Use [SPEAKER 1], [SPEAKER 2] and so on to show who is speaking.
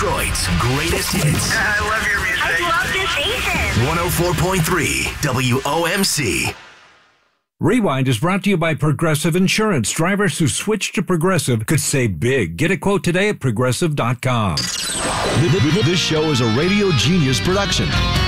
[SPEAKER 1] Detroit's greatest hits.
[SPEAKER 2] I love your music.
[SPEAKER 3] I love this station.
[SPEAKER 1] 104.3 WOMC.
[SPEAKER 4] Rewind is brought to you by Progressive Insurance. Drivers who switch to Progressive could save big. Get a quote today at progressive.com.
[SPEAKER 5] This show is a Radio Genius production.